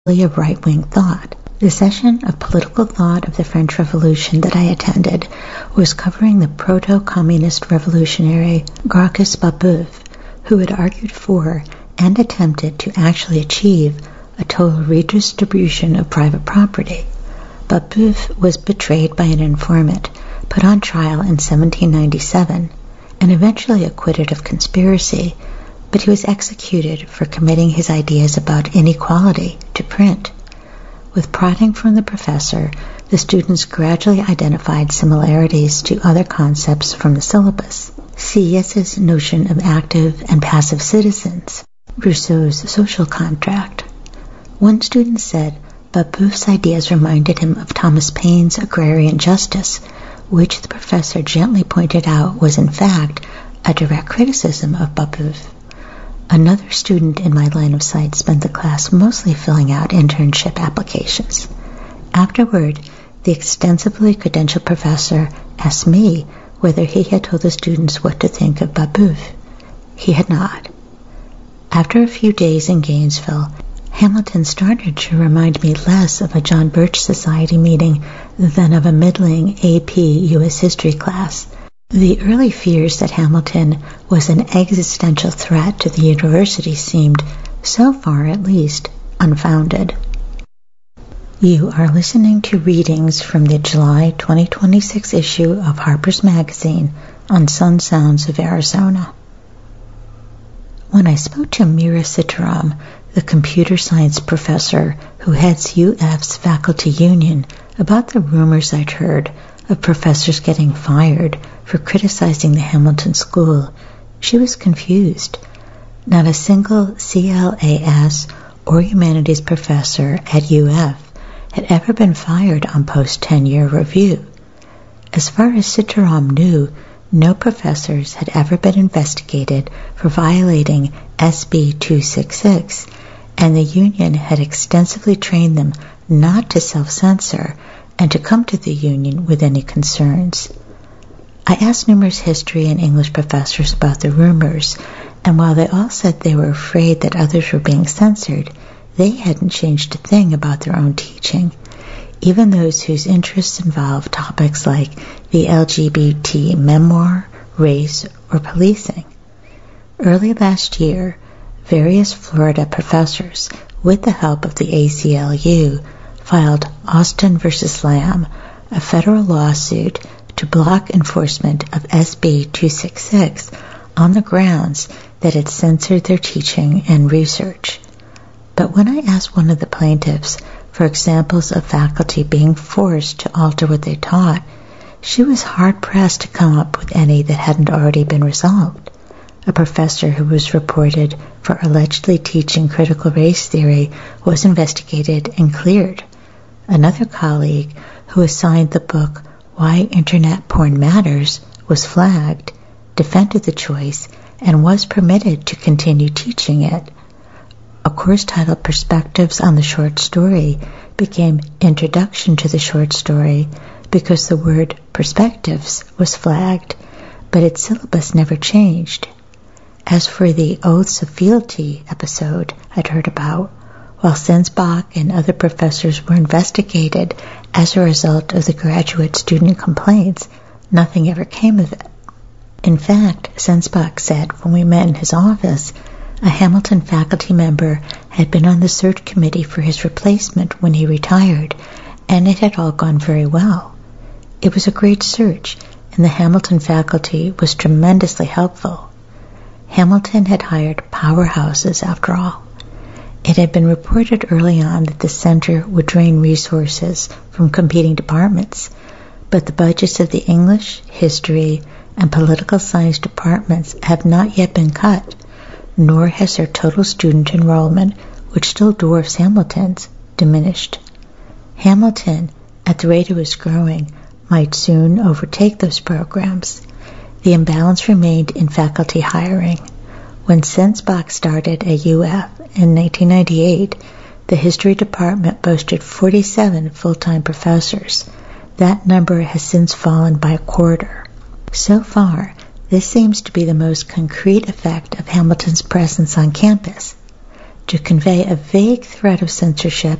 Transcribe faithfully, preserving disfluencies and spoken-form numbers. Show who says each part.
Speaker 1: of right-wing thought. The session of political thought of the French Revolution that I attended was covering the proto-communist revolutionary Gracchus Babeuf, who had argued for and attempted to actually achieve a total redistribution of private property. Babeuf was betrayed by an informant, put on trial in seventeen ninety-seven, and eventually acquitted of conspiracy, but he was executed for committing his ideas about inequality to print. With prodding from the professor, the students gradually identified similarities to other concepts from the syllabus. Sieyès' notion of active and passive citizens, Rousseau's social contract. One student said Babeuf's ideas reminded him of Thomas Paine's agrarian justice, which the professor gently pointed out was in fact a direct criticism of Babeuf. Another student in my line of sight spent the class mostly filling out internship applications. Afterward, the extensively credentialed professor asked me whether he had told the students what to think of Babeuf. He had not. After a few days in Gainesville, Hamilton started to remind me less of a John Birch Society meeting than of a middling A P U S history class. The early fears that Hamilton was an existential threat to the university seemed, so far at least, unfounded. You are listening to readings from the July twenty twenty-six issue of Harper's Magazine on Sun Sounds of Arizona. When I spoke to Mira Sitaram, the computer science professor who heads U F's faculty union, about the rumors I'd heard of professors getting fired for criticizing the Hamilton School, she was confused. Not a single C L A S or humanities professor at U F had ever been fired on post-tenure review. As far as Sitaram knew, no professors had ever been investigated for violating S B two sixty-six, and the union had extensively trained them not to self-censor and to come to the union with any concerns. I asked numerous history and English professors about the rumors, and while they all said they were afraid that others were being censored, they hadn't changed a thing about their own teaching, even those whose interests involved topics like the L G B T memoir, race, or policing. Early last year, various Florida professors, with the help of the A C L U, filed Austin versus Lamb, a federal lawsuit to block enforcement of S B two sixty-six on the grounds that it censored their teaching and research. But when I asked one of the plaintiffs for examples of faculty being forced to alter what they taught, she was hard-pressed to come up with any that hadn't already been resolved. A professor who was reported for allegedly teaching critical race theory was investigated and cleared. Another colleague, who assigned the book Why Internet Porn Matters, was flagged, defended the choice, and was permitted to continue teaching it. A course titled Perspectives on the Short Story became Introduction to the Short Story because the word perspectives was flagged, but its syllabus never changed. As for the Oaths of Fealty episode I'd heard about, while Sensbach and other professors were investigated as a result of the graduate student complaints, nothing ever came of it. In fact, Sensbach said when we met in his office, a Hamilton faculty member had been on the search committee for his replacement when he retired, and it had all gone very well. It was a great search, and the Hamilton faculty was tremendously helpful. Hamilton had hired powerhouses after all. It had been reported early on that the center would drain resources from competing departments, but the budgets of the English, history, and political science departments have not yet been cut, nor has their total student enrollment, which still dwarfs Hamilton's, diminished. Hamilton, at the rate it was growing, might soon overtake those programs. The imbalance remained in faculty hiring. When Sensbach started at U F in nineteen ninety-eight, the history department boasted forty-seven full-time professors. That number has since fallen by a quarter. So far, this seems to be the most concrete effect of Hamilton's presence on campus. to convey a vague threat of censorship